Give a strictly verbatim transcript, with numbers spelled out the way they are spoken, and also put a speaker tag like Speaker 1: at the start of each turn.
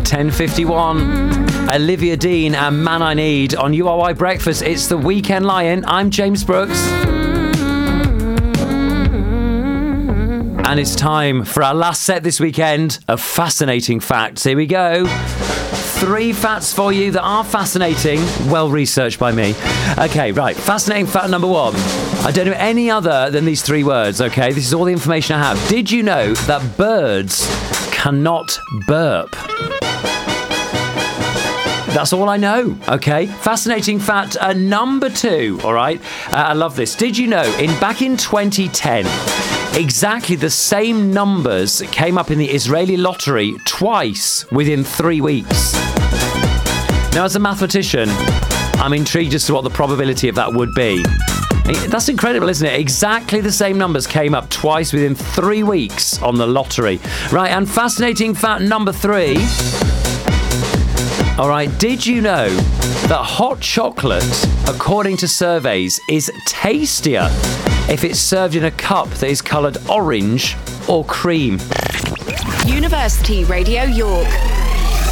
Speaker 1: ten fifty-one. Olivia Dean and Man I Need on U R Y Breakfast. It's the Weekend Lion. I'm James Brooks. And it's time for our last set this weekend of fascinating facts. Here we go. Three facts for you that are fascinating, well researched by me. Okay, right. Fascinating fact number one. I don't know any other than these three words, okay? This is all the information I have. Did you know that birds cannot burp? That's all I know, okay? Fascinating fact uh, number two, all right? Uh, I love this. Did you know, in back in twenty ten, exactly the same numbers came up in the Israeli lottery twice within three weeks? Now, as a mathematician, I'm intrigued as to what the probability of that would be. That's incredible, isn't it? Exactly the same numbers came up twice within three weeks on the lottery. Right, and fascinating fact number three. All right, did you know that hot chocolate, according to surveys, is tastier if it's served in a cup that is coloured orange or cream?
Speaker 2: University Radio York.